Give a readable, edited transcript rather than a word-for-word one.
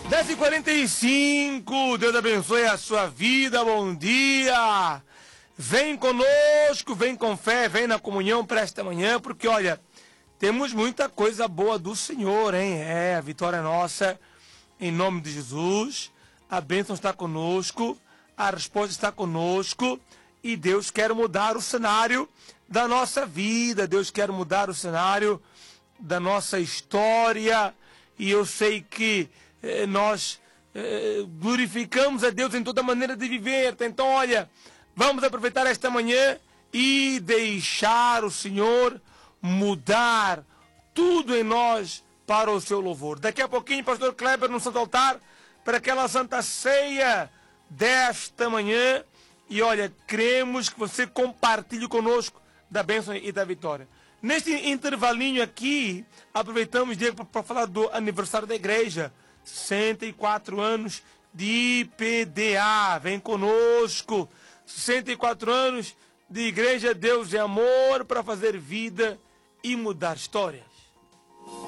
10h45, Deus abençoe a sua vida, bom dia. Vem conosco, vem com fé, vem na comunhão para esta manhã, porque olha, temos muita coisa boa do Senhor, hein? A vitória é nossa, em nome de Jesus. A bênção está conosco, a resposta está conosco e Deus quer mudar o cenário da nossa vida, Deus quer mudar o cenário da nossa história e eu sei que nós glorificamos a Deus em toda maneira de viver. Então, olha, vamos aproveitar esta manhã e deixar o Senhor mudar tudo em nós para o seu louvor. Daqui a pouquinho, pastor Kleber no Santo Altar, para aquela Santa Ceia desta manhã. E olha, cremos que você compartilhe conosco da bênção e da vitória. Neste intervalinho aqui, aproveitamos, Diego, para falar do aniversário da igreja. 64 anos de IPDA, vem conosco. 64 anos de Igreja Deus e Amor para fazer vida e mudar história.